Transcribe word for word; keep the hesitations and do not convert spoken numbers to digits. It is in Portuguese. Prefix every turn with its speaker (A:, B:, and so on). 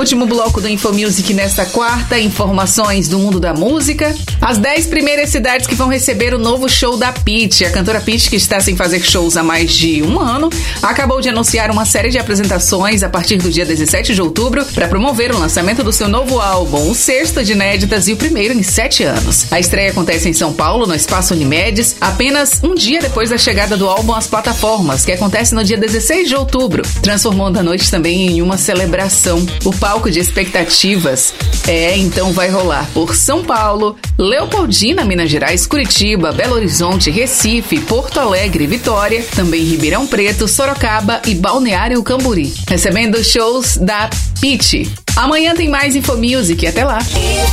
A: Último bloco do InfoMusic nesta quarta, informações do mundo da música. As dez primeiras cidades que vão receber o novo show da Pitty. A cantora Pitty, que está sem fazer shows há mais de um ano, acabou de anunciar uma série de apresentações a partir do dia dezessete de outubro para promover o lançamento do seu novo álbum, o sexto de inéditas e o primeiro em sete anos. A estreia acontece em São Paulo, no Espaço Unimedes, apenas um dia depois da chegada do álbum às plataformas, que acontece no dia dezesseis de outubro, transformando a noite também em uma celebração. O palco de expectativas é, então vai rolar por São Paulo, Leopoldina, Minas Gerais, Curitiba, Belo Horizonte, Recife, Porto Alegre, Vitória, também Ribeirão Preto, Sorocaba e Balneário Camboriú, recebendo shows da Pitty. Amanhã tem mais InfoMusic, até lá!